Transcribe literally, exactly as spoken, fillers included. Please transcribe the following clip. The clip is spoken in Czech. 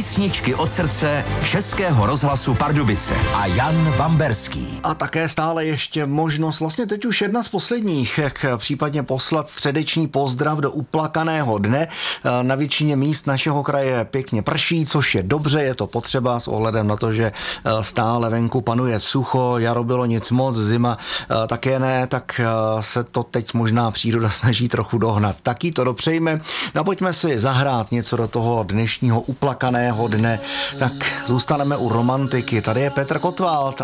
Písničky od srdce Českého rozhlasu Pardubice a Jan Vamberský. A také stále ještě možnost, vlastně teď už jedna z posledních, jak případně poslat středeční pozdrav do uplakaného dne. Na většině míst našeho kraje pěkně prší, což je dobře, je to potřeba s ohledem na to, že stále venku panuje sucho, jaro bylo nic moc, zima také ne, tak se to teď možná příroda snaží trochu dohnat. Taky to dopřejme. No pojďme si zahrát něco do toho dnešního uplakaného dne, tak zůstaneme u romantiky. Tady je Petr Kotwald